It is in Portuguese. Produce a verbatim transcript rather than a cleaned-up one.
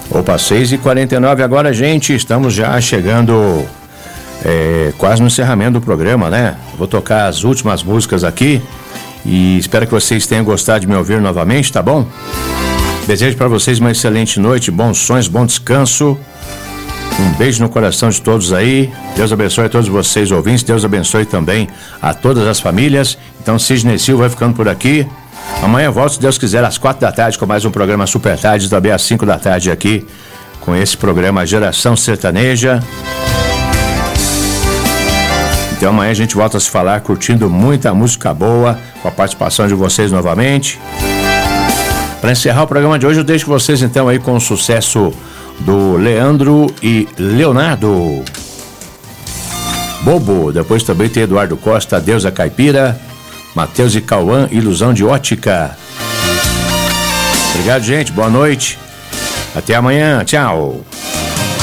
Opa, seis e quarenta e nove agora, gente. Estamos já chegando é, quase no encerramento do programa, né? Vou tocar as últimas músicas aqui e espero que vocês tenham gostado de me ouvir novamente, tá bom? Desejo para vocês uma excelente noite, bons sonhos, bom descanso. Um beijo no coração de todos aí. Deus abençoe a todos vocês ouvintes. Deus abençoe também a todas as famílias. Então, Sidney Silva vai ficando por aqui. Amanhã eu volto, se Deus quiser, às quatro da tarde com mais um programa Super Tarde, também às cinco da tarde aqui com esse programa Geração Sertaneja. Então amanhã a gente volta a se falar, curtindo muita música boa, com a participação de vocês novamente. Para encerrar o programa de hoje, eu deixo vocês então aí com o sucesso do Leandro e Leonardo. Bobo, depois também tem Eduardo Costa, Deusa Caipira, Matheus e Cauã, Ilusão de Ótica. Obrigado, gente, boa noite, até amanhã, tchau.